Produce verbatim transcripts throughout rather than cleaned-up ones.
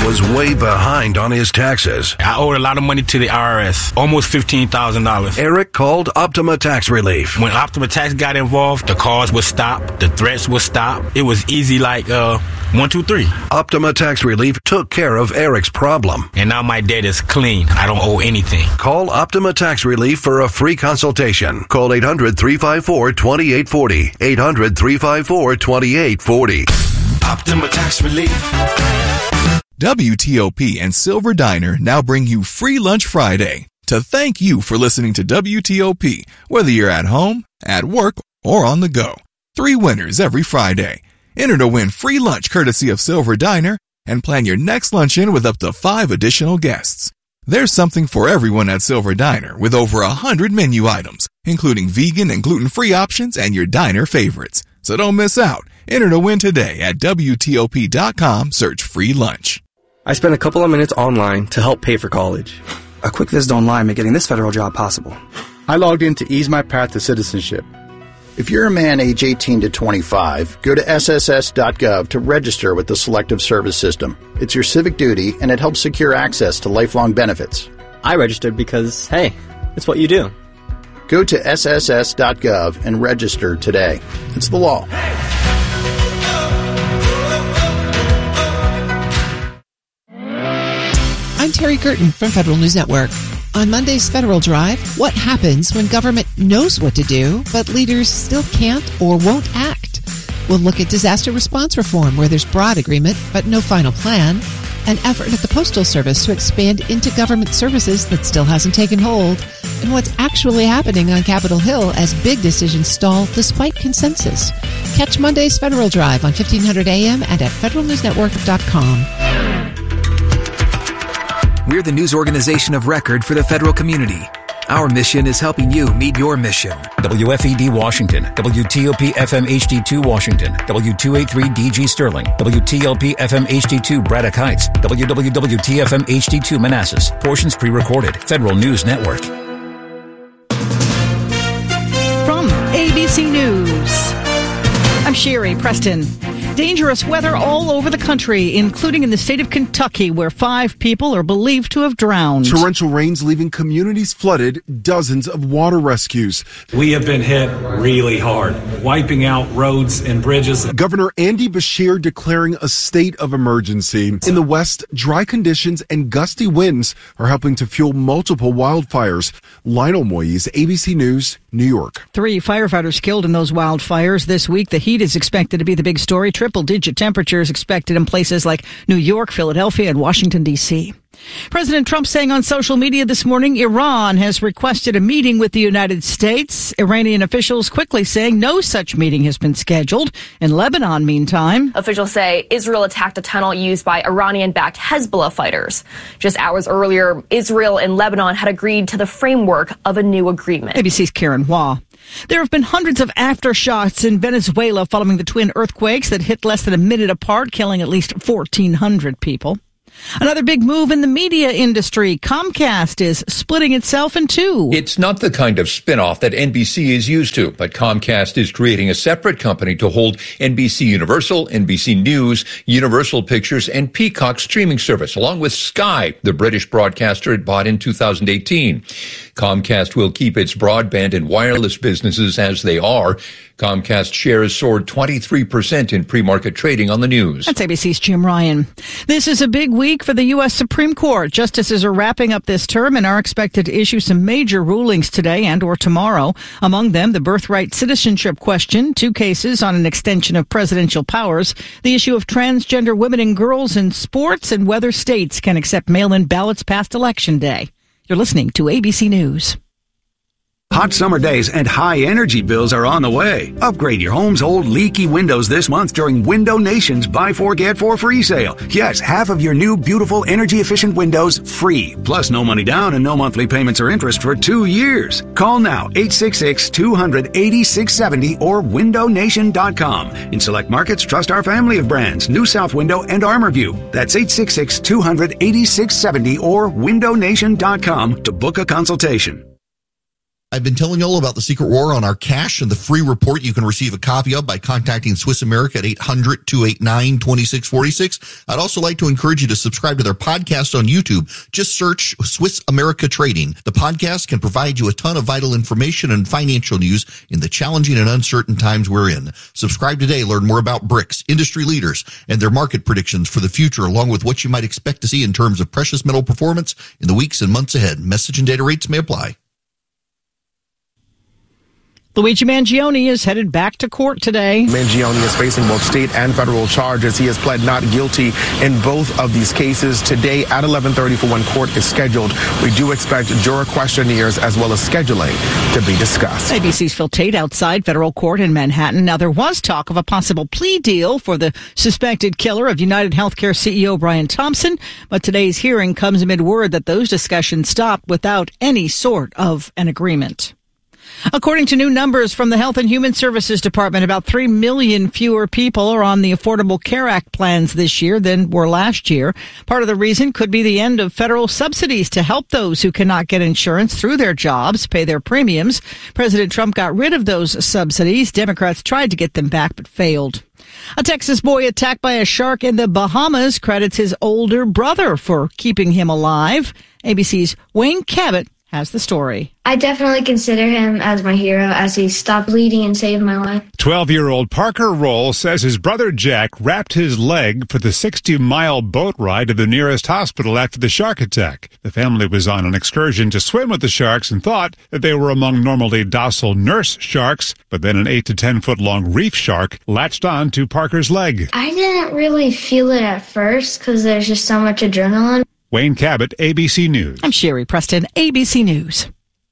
was way behind on his taxes. I owed a lot of money to the I R S, almost fifteen thousand dollars. Eric called Optima Tax Relief. When Optima Tax got involved, the calls would stop, the threats would stop. It was easy like uh, one, two, three. Optima Tax Relief took care of Eric's problem. And now my debt is clean. I don't owe anything. Call Optima Tax Relief for a free consultation. Call eight hundred, three five four, two eight four zero. eight hundred, three five four, two eight four zero. Optima Tax Relief. W T O P and Silver Diner now bring you Free Lunch Friday to thank you for listening to W T O P, whether you're at home, at work, or on the go. Three winners every Friday. Enter to win free lunch courtesy of Silver Diner and plan your next luncheon with up to five additional guests. There's something for everyone at Silver Diner with over a hundred menu items, including vegan and gluten-free options and your diner favorites. So don't miss out. Enter to win today at W T O P dot com. Search free lunch. I spent a couple of minutes online to help pay for college. A quick visit online made getting this federal job possible. I logged in to ease my path to citizenship. If you're a man age eighteen to twenty-five, go to S S S dot gov to register with the Selective Service System. It's your civic duty, and it helps secure access to lifelong benefits. I registered because, hey, it's what you do. Go to S S S dot gov and register today. It's the law. I'm Terry Curtin from Federal News Network. On Monday's Federal Drive, what happens when government knows what to do, but leaders still can't or won't act? We'll look at disaster response reform, where there's broad agreement but no final plan, an effort at the Postal Service to expand into government services that still hasn't taken hold, and what's actually happening on Capitol Hill as big decisions stall despite consensus. Catch Monday's Federal Drive on fifteen hundred A M and at federal news network dot com. We're the news organization of record for the federal community. Our mission is helping you meet your mission. W F E D Washington, W T O P F M H D two Washington, W two eighty-three D G Sterling, W T L P F M H D two Braddock Heights, W W W T F M H D two Manassas. Portions pre-recorded. Federal News Network. From A B C News, I'm Sherry Preston. Dangerous weather all over the country, including in the state of Kentucky, where five people are believed to have drowned. Torrential rains leaving communities flooded, dozens of water rescues. We have been hit really hard, wiping out roads and bridges. Governor Andy Beshear declaring a state of emergency. In the West, dry conditions and gusty winds are helping to fuel multiple wildfires. Lionel Moyes, A B C News, New York. Three firefighters killed in those wildfires this week. The heat is expected to be the big story. Triple-digit temperatures expected in places like New York, Philadelphia, and Washington, D C President Trump saying on social media this morning, Iran has requested a meeting with the United States. Iranian officials quickly saying no such meeting has been scheduled. In Lebanon, meantime, officials say Israel attacked a tunnel used by Iranian-backed Hezbollah fighters. Just hours earlier, Israel and Lebanon had agreed to the framework of a new agreement. A B C's Karen Hua. There have been hundreds of aftershocks in Venezuela following the twin earthquakes that hit less than a minute apart, killing at least fourteen hundred people. Another big move in the media industry. Comcast is splitting itself in two. It's not the kind of spinoff that N B C is used to, but Comcast is creating a separate company to hold N B C Universal, N B C News, Universal Pictures, and Peacock streaming service, along with Sky, the British broadcaster it bought in two thousand eighteen. Comcast will keep its broadband and wireless businesses as they are. Comcast shares soared twenty-three percent in pre-market trading on the news. That's A B C's Jim Ryan. This is a big week for the U S Supreme Court. Justices are wrapping up this term and are expected to issue some major rulings today and or tomorrow. Among them, the birthright citizenship question, two cases on an extension of presidential powers, the issue of transgender women and girls in sports, and whether states can accept mail-in ballots past Election Day. You're listening to A B C News. Hot summer days and high energy bills are on the way. Upgrade your home's old leaky windows this month during Window Nation's Buy Four Get Four free sale. Yes, half of your new beautiful energy efficient windows free. Plus no money down and no monthly payments or interest for two years. Call now eight six six, two hundred, eighty-six seventy or window nation dot com. In select markets, trust our family of brands, New South Window and ArmorView. That's eight six six, two hundred, eighty-six seventy or window nation dot com to book a consultation. I've been telling you all about the Secret War on our cash and the free report you can receive a copy of by contacting Swiss America at eight hundred, two eight nine, two six four six. I'd also like to encourage you to subscribe to their podcast on YouTube. Just search Swiss America Trading. The podcast can provide you a ton of vital information and financial news in the challenging and uncertain times we're in. Subscribe today. Learn more about BRICS, industry leaders, and their market predictions for the future, along with what you might expect to see in terms of precious metal performance in the weeks and months ahead. Message and data rates may apply. Luigi Mangione is headed back to court today. Mangione is facing both state and federal charges. He has pled not guilty in both of these cases. Today at eleven thirty for when court is scheduled. We do expect juror questionnaires as well as scheduling to be discussed. A B C's Phil Tate outside federal court in Manhattan. Now, there was talk of a possible plea deal for the suspected killer of United Healthcare C E O Brian Thompson, but today's hearing comes amid word that those discussions stopped without any sort of an agreement. According to new numbers from the Health and Human Services Department, about three million fewer people are on the Affordable Care Act plans this year than were last year. Part of the reason could be the end of federal subsidies to help those who cannot get insurance through their jobs pay their premiums. President Trump got rid of those subsidies. Democrats tried to get them back but failed. A Texas boy attacked by a shark in the Bahamas credits his older brother for keeping him alive. A B C's Wayne Cabot has the story. I definitely consider him as my hero as he stopped bleeding and saved my life. twelve-year-old Parker Roll says his brother Jack wrapped his leg for the sixty-mile boat ride to the nearest hospital after the shark attack. The family was on an excursion to swim with the sharks and thought that they were among normally docile nurse sharks, but then an eight to ten foot long reef shark latched on to Parker's leg. I didn't really feel it at first because there's just so much adrenaline. Wayne Cabot, A B C News. I'm Sherry Preston, A B C News.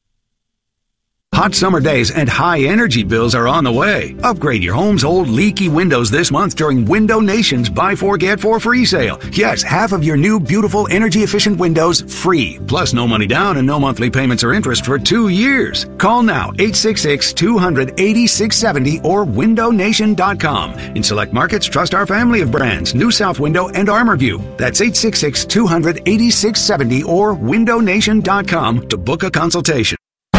Hot summer days and high energy bills are on the way. Upgrade your home's old leaky windows this month during Window Nation's Buy Four Get Four free sale. Yes, half of your new beautiful energy efficient windows free. Plus no money down and no monthly payments or interest for two years. Call now eight six six, two hundred, eighty-six seventy or window nation dot com. In select markets, trust our family of brands, New South Window and ArmorView. That's eight six six, two hundred, eighty-six seventy or window nation dot com to book a consultation.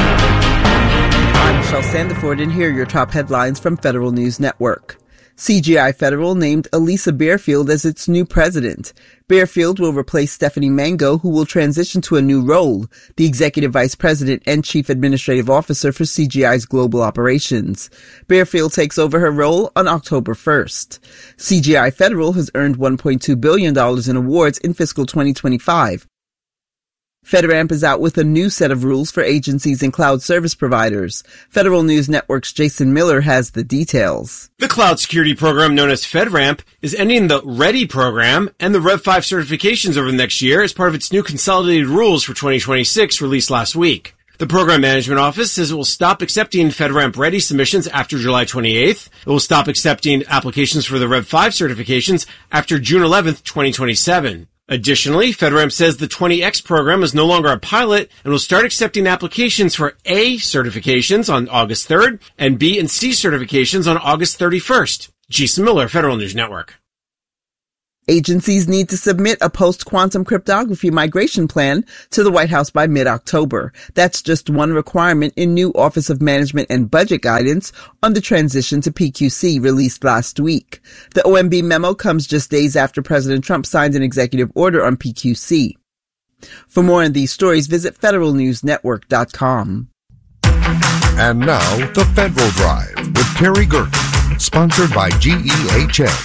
I'm Michelle Sandiford, and here are your top headlines from Federal News Network. C G I Federal named Elisa Bearfield as its new president. Bearfield will replace Stephanie Mango, who will transition to a new role, the Executive Vice President and Chief Administrative Officer for C G I's global operations. Bearfield takes over her role on October first. C G I Federal has earned one point two billion dollars in awards in fiscal twenty twenty-five. FedRAMP is out with a new set of rules for agencies and cloud service providers. Federal News Network's Jason Miller has the details. The cloud security program known as FedRAMP is ending the READY program and the Rev five certifications over the next year as part of its new consolidated rules for twenty twenty-six released last week. The Program Management Office says it will stop accepting FedRAMP Ready submissions after July twenty-eighth. It will stop accepting applications for the Rev five certifications after June eleventh, twenty twenty-seven. Additionally, FedRAMP says the twenty X program is no longer a pilot and will start accepting applications for A certifications on August third and B and C certifications on August thirty-first. Jason Miller, Federal News Network. Agencies need to submit a post-quantum cryptography migration plan to the White House by mid-October. That's just one requirement in new Office of Management and Budget guidance on the transition to P Q C released last week. The O M B memo comes just days after President Trump signed an executive order on P Q C. For more on these stories, visit federal news network dot com. And now, the Federal Drive with Terry Gerken, sponsored by G E H A.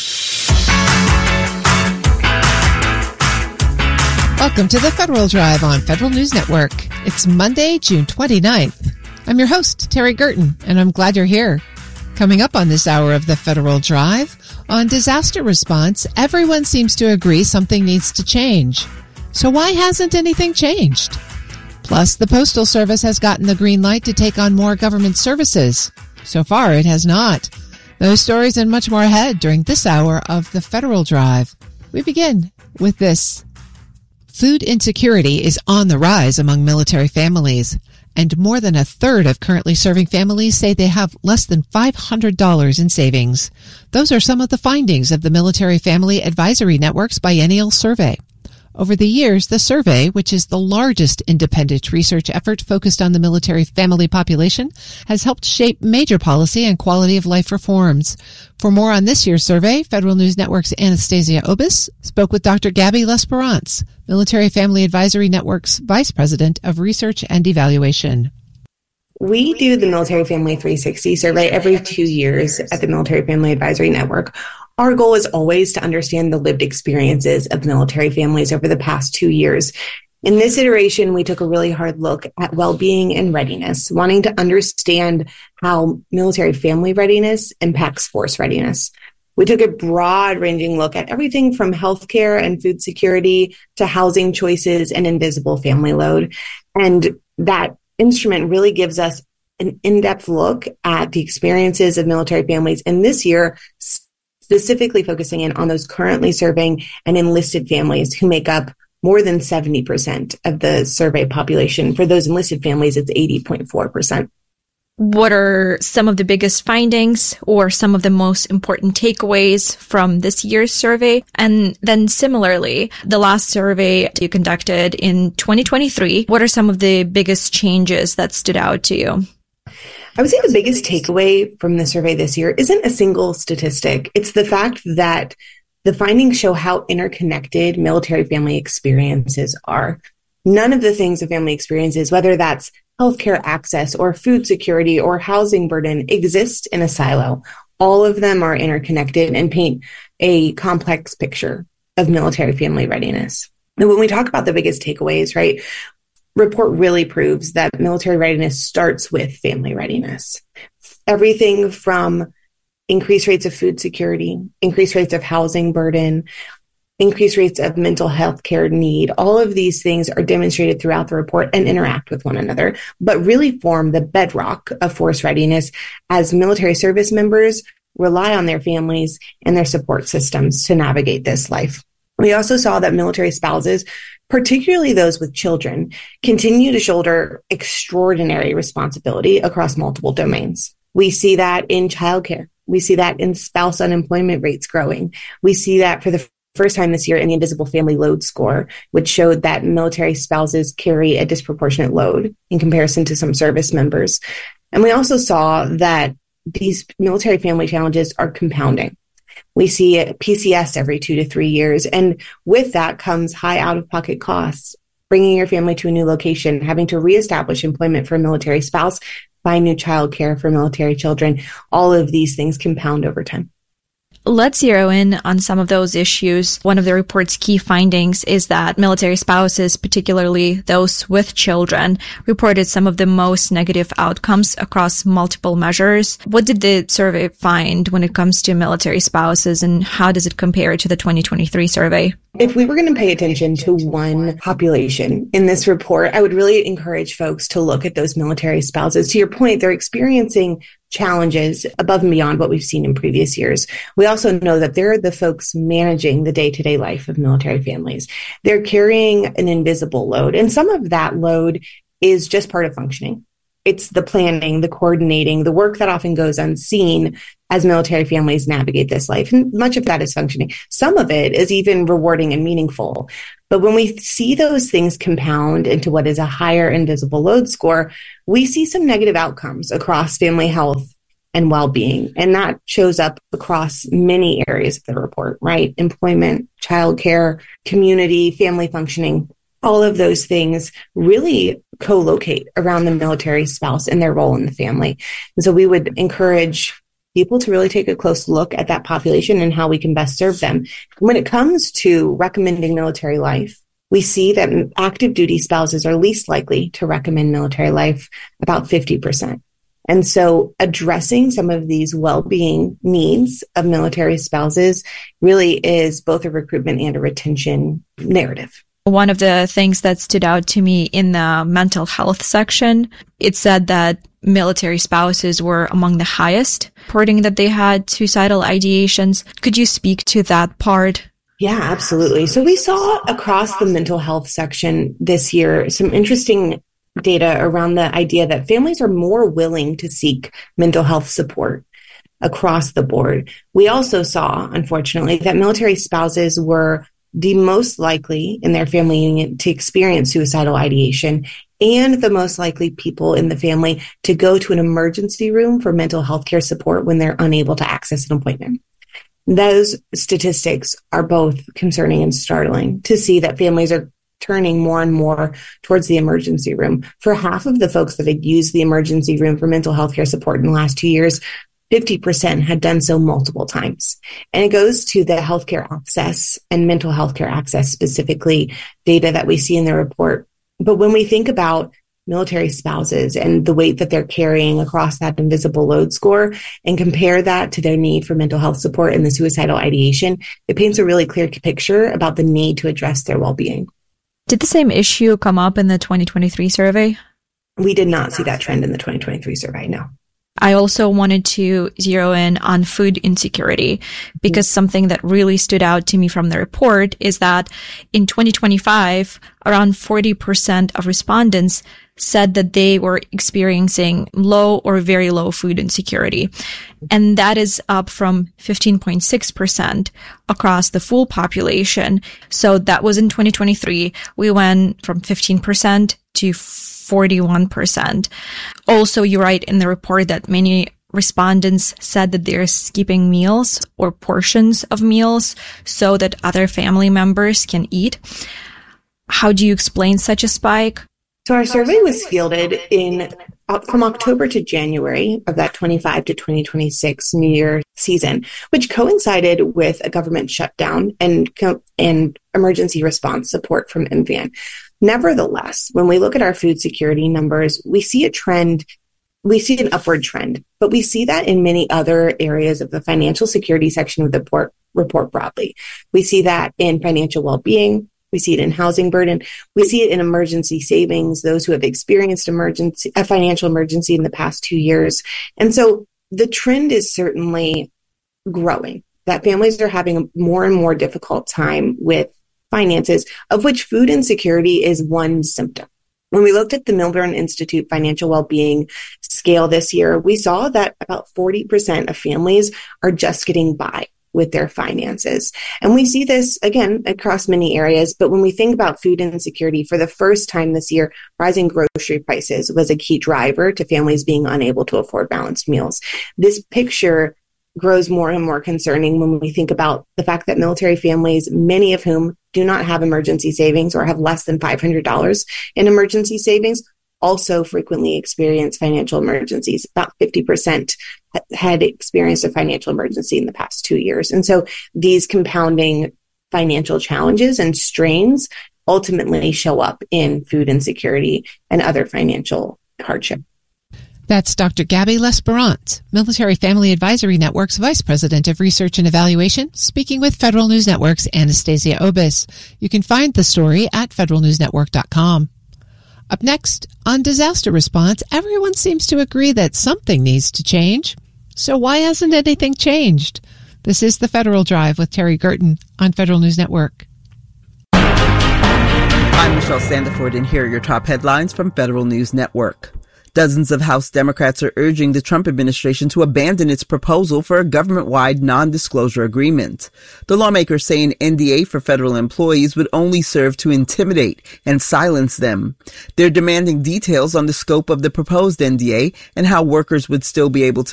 Welcome to the Federal Drive on Federal News Network. It's Monday, June twenty-ninth. I'm your host, Terry Gerten, and I'm glad you're here. Coming up on this hour of the Federal Drive, on disaster response, everyone seems to agree something needs to change. So why hasn't anything changed? Plus, the Postal Service has gotten the green light to take on more government services. So far, it has not. Those stories and much more ahead during this hour of the Federal Drive. We begin with this. Food insecurity is on the rise among military families, and more than a third of currently serving families say they have less than five hundred dollars in savings. Those are some of the findings of the Military Family Advisory Network's biennial survey. Over the years, the survey, which is the largest independent research effort focused on the military family population, has helped shape major policy and quality of life reforms. For more on this year's survey, Federal News Network's Anastasia Obis spoke with Doctor Gabby L'Esperance, Military Family Advisory Network's Vice President of Research and Evaluation. We do the Military Family three sixty survey every two years at the Military Family Advisory Network. Our goal is always to understand the lived experiences of military families over the past two years. In this iteration, we took a really hard look at well-being and readiness, wanting to understand how military family readiness impacts force readiness. We took a broad-ranging look at everything from healthcare and food security to housing choices and invisible family load. And that instrument really gives us an in-depth look at the experiences of military families. And this year, specifically focusing in on those currently serving and enlisted families who make up more than seventy percent of the survey population. For those enlisted families, it's eighty point four percent. What are some of the biggest findings or some of the most important takeaways from this year's survey? And then similarly, the last survey you conducted in twenty twenty-three, what are some of the biggest changes that stood out to you? I would say the biggest takeaway from the survey this year isn't a single statistic. It's the fact that the findings show how interconnected military family experiences are. None of the things a family experiences, whether that's healthcare access or food security or housing burden, exist in a silo. All of them are interconnected and paint a complex picture of military family readiness. And when we talk about the biggest takeaways, right, report really proves that military readiness starts with family readiness. Everything from increased rates of food security, increased rates of housing burden, increased rates of mental health care need. All of these things are demonstrated throughout the report and interact with one another, but really form the bedrock of force readiness as military service members rely on their families and their support systems to navigate this life. We also saw that military spouses, particularly those with children, continue to shoulder extraordinary responsibility across multiple domains. We see that in childcare. We see that in spouse unemployment rates growing. We see that for the first time this year in the Invisible Family Load Score, which showed that military spouses carry a disproportionate load in comparison to some service members. And we also saw that these military family challenges are compounding. We see P C S every two to three years. And with that comes high out-of-pocket costs, bringing your family to a new location, having to reestablish employment for a military spouse, find new childcare for military children. All of these things compound over time. Let's zero in on some of those issues. One of the report's key findings is that military spouses, particularly those with children, reported some of the most negative outcomes across multiple measures. What did the survey find when it comes to military spouses, and how does it compare to the twenty twenty-three survey? If we were going to pay attention to one population in this report, I would really encourage folks to look at those military spouses. To your point, they're experiencing challenges above and beyond what we've seen in previous years. We also know that they're the folks managing the day-to-day life of military families. They're carrying an invisible load, and some of that load is just part of functioning. It's the planning, the coordinating, the work that often goes unseen as military families navigate this life. And much of that is functioning. Some of it is even rewarding and meaningful. But when we see those things compound into what is a higher invisible load score, we see some negative outcomes across family health and well-being. And that shows up across many areas of the report, right? Employment, childcare, community, family functioning. All of those things really co-locate around the military spouse and their role in the family. And so we would encourage people to really take a close look at that population and how we can best serve them. When it comes to recommending military life, we see that active duty spouses are least likely to recommend military life, about fifty percent. And so addressing some of these well-being needs of military spouses really is both a recruitment and a retention narrative. One of the things that stood out to me in the mental health section, it said that military spouses were among the highest, reporting that they had suicidal ideations. Could you speak to that part? Yeah, absolutely. So we saw across the mental health section this year some interesting data around the idea that families are more willing to seek mental health support across the board. We also saw, unfortunately, that military spouses were the most likely in their family unit to experience suicidal ideation, and the most likely people in the family to go to an emergency room for mental health care support when they're unable to access an appointment. Those statistics are both concerning and startling to see that families are turning more and more towards the emergency room. For half of the folks that had used the emergency room for mental health care support in the last two years, fifty percent had done so multiple times. And it goes to the healthcare access and mental health care access specifically data that we see in the report. But when we think about military spouses and the weight that they're carrying across that invisible load score and compare that to their need for mental health support and the suicidal ideation, it paints a really clear picture about the need to address their well-being. Did the same issue come up in the twenty twenty-three survey? We did not see that trend in the twenty twenty-three survey, no. I also wanted to zero in on food insecurity because something that really stood out to me from the report is that in twenty twenty-five, around forty percent of respondents said that they were experiencing low or very low food insecurity. And that is up from fifteen point six percent across the full population. So that was in twenty twenty-three. We went from fifteen percent to forty-one percent. Also, you write in the report that many respondents said that they're skipping meals or portions of meals so that other family members can eat. How do you explain such a spike? So our survey was fielded in from October to January of that twenty-five to twenty twenty-six New Year season, which coincided with a government shutdown and and emergency response support from M V A N. Nevertheless, when we look at our food security numbers, we see a trend, we see an upward trend, but we see that in many other areas of the financial security section of the report, report broadly. We see that in financial well-being. We see it in housing burden. We see it in emergency savings, those who have experienced emergency, a financial emergency in the past two years. And so the trend is certainly growing, that families are having a more and more difficult time with finances, of which food insecurity is one symptom. When we looked at the Milburn Institute Financial Wellbeing Scale this year, we saw that about forty percent of families are just getting by with their finances. And we see this, again, across many areas. But when we think about food insecurity, for the first time this year, rising grocery prices was a key driver to families being unable to afford balanced meals. This picture grows more and more concerning when we think about the fact that military families, many of whom do not have emergency savings or have less than five hundred dollars in emergency savings, also frequently experience financial emergencies. About fifty percent had experienced a financial emergency in the past two years. And so these compounding financial challenges and strains ultimately show up in food insecurity and other financial hardship. That's Doctor Gabby L'Esperance, Military Family Advisory Network's Vice President of Research and Evaluation, speaking with Federal News Network's Anastasia Obis. You can find the story at federal news network dot com. Up next, on disaster response, everyone seems to agree that something needs to change. So why hasn't anything changed? This is the Federal Drive with Terry Gerton on Federal News Network. I'm Michelle Sandiford, and here are your top headlines from Federal News Network. Dozens of House Democrats are urging the Trump administration to abandon its proposal for a government-wide non-disclosure agreement. The lawmakers say an N D A for federal employees would only serve to intimidate and silence them. They're demanding details on the scope of the proposed N D A and how workers would still be able to